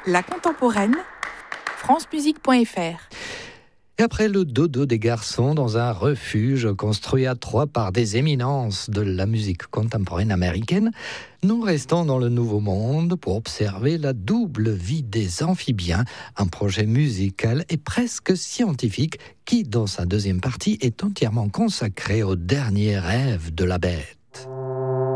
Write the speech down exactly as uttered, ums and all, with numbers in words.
La contemporaine, francemusique point f r. Et après le dodo des garçons dans un refuge construit à trois par des éminences de la musique contemporaine américaine, nous restons dans le Nouveau Monde pour observer la double vie des amphibiens, un projet musical et presque scientifique qui, dans sa deuxième partie, est entièrement consacré au dernier rêve de la bête.